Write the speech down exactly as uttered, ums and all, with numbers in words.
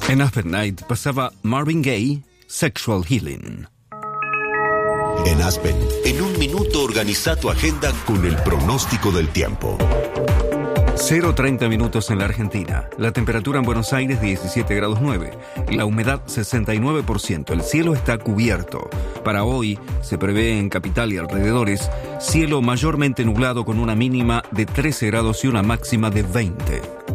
En Aspen Night pasaba Marvin Gaye, Sexual Healing. En Aspen, en un minuto organiza tu agenda con el pronóstico del tiempo. cero treinta minutos en la Argentina. La temperatura en Buenos Aires diecisiete grados nueve. La humedad sesenta y nueve por ciento. El cielo está cubierto. Para hoy se prevé en capital y alrededores cielo mayormente nublado con una mínima de trece grados y una máxima de veinte.